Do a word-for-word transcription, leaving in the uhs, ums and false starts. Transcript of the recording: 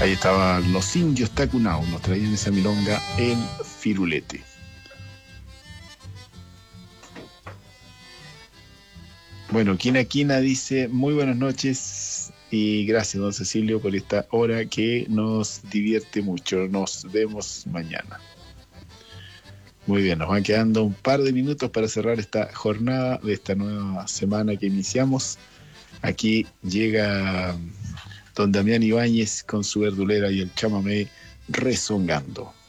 Ahí estaban los indios Tacunao, nos traían esa milonga, el firulete. Bueno, Quina Quina dice, muy buenas noches y gracias, don Cecilio, por esta hora que nos divierte mucho. Nos vemos mañana. Muy bien, nos van quedando un par de minutos para cerrar esta jornada de esta nueva semana que iniciamos. Aquí llega don Damián Ibáñez con su verdulera y el chamamé rezongando.